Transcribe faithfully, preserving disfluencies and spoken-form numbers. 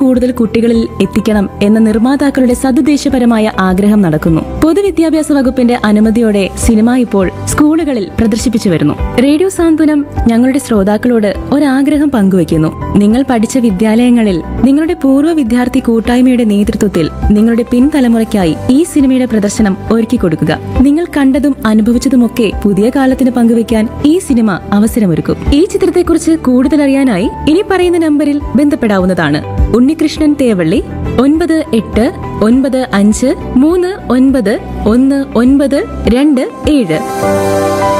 കൂടുതൽ കുട്ടികളിൽ എത്തിക്കണം എന്ന നിർമ്മാതാക്കളുടെ സതുദ്ദേശപരമായ ആഗ്രഹം നടക്കുന്നു. പൊതുവിദ്യാഭ്യാസ വകുപ്പിന്റെ അനുമതിയോടെ സിനിമ ഇപ്പോൾ സ്കൂളുകളിൽ പ്രദർശിപ്പിച്ചു വരുന്നു. റേഡിയോ സാന്ത്വനം ഞങ്ങളുടെ ശ്രോതാക്കളോട് ഒരാഗ്രഹം പങ്കുവയ്ക്കുന്നു. നിങ്ങൾ പഠിച്ച വിദ്യാലയങ്ങളിൽ നിങ്ങളുടെ പൂർവ്വ വിദ്യാർത്ഥി കൂട്ടായ്മയുടെ നേതൃത്വത്തിൽ നിങ്ങളുടെ പിൻതലമുറയ്ക്കായി ഈ സിനിമയുടെ പ്രദർശനം ഒരുക്കി കൊടുക്കുക. നിങ്ങൾ കണ്ടതും അനുഭവിച്ചതുമൊക്കെ പുതിയ കാലത്തിന് പങ്കുവയ്ക്കാൻ ഈ സിനിമ അവസരമൊരുക്കും. ഈ ചിത്രത്തെക്കുറിച്ച് കൂടുതൽ അറിയാനായി ഇനി പറയുന്ന നമ്പറിൽ ബന്ധപ്പെടാവുന്നതാണ്. ഉണ്ണികൃഷ്ണൻ തേവള്ളി, ഒൻപത് എട്ട് ഒൻപത് അഞ്ച് മൂന്ന് ഒൻപത് ഒന്ന് ഒൻപത് രണ്ട് ഏഴ്.